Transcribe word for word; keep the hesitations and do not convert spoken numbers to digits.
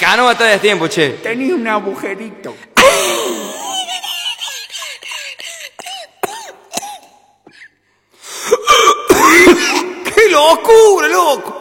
Ya no va a estar de tiempo, che. Tenés un agujerito. ¡Qué locura, loco!